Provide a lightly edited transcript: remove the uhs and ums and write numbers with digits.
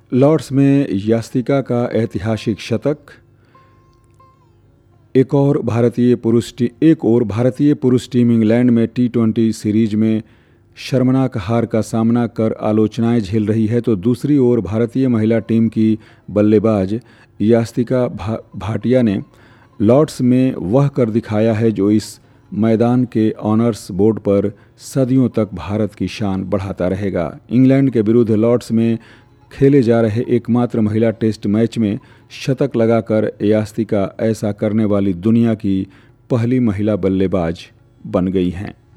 Lord's में यास्तिका का ऐतिहासिक शतक। एक और भारतीय पुरुष टीम इंग्लैंड में T20 सीरीज में शर्मनाक हार का सामना कर आलोचनाएं झेल रही है, तो दूसरी ओर भारतीय महिला टीम की बल्लेबाज यास्तिका भाटिया ने लॉर्ड्स में वह कर दिखाया है जो इस मैदान के ऑनर्स बोर्ड पर सदियों तक भारत की शान बढ़ाता रहेगा। इंग्लैंड के विरुद्ध लॉर्ड्स में खेले जा रहे एकमात्र महिला टेस्ट मैच में शतक लगाकर यास्तिका ऐसा करने वाली दुनिया की पहली महिला बल्लेबाज बन गई हैं।